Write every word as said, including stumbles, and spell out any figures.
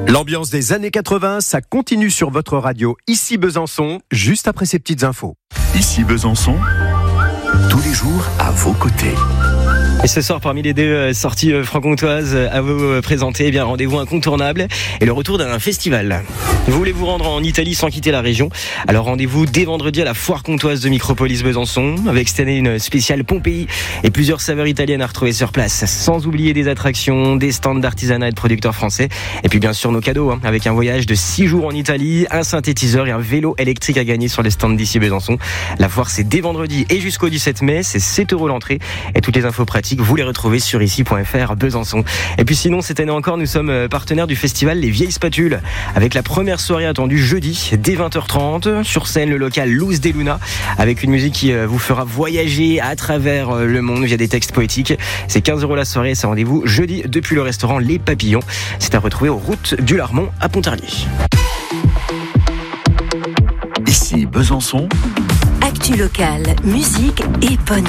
L'ambiance des années quatre-vingts, ça continue sur votre radio. Ici Besançon, juste après ces petites infos. Ici Besançon, tous les jours à vos côtés. Et ce soir, parmi les deux sorties franc-comtoises à vous présenter, eh bien rendez-vous incontournable et le retour d'un festival. Vous voulez vous rendre en Italie sans quitter la région? Alors rendez-vous dès vendredi à la foire comtoise de Micropolis Besançon, avec cette année une spéciale Pompéi et plusieurs saveurs italiennes à retrouver sur place. Sans oublier des attractions, des stands d'artisanat et de producteurs français. Et puis bien sûr nos cadeaux, hein, avec un voyage de six jours en Italie, un synthétiseur et un vélo électrique à gagner sur les stands d'ici Besançon. La foire, c'est dès vendredi et jusqu'au dix-sept mai, c'est sept euros l'entrée. Et toutes les infos pratiques, vous les retrouvez sur ici point f r Besançon. Et puis sinon, cette année encore, nous sommes partenaires du festival Les Vieilles Spatules, avec la première soirée attendue jeudi dès vingt heures trente. Sur scène, le local Luz de Luna, avec une musique qui vous fera voyager à travers le monde via des textes poétiques. C'est quinze euros la soirée, c'est rendez-vous jeudi depuis le restaurant Les Papillons. C'est à retrouver aux routes du Larmont à Pontarlier. Ici Besançon. Actu locale, musique et bonne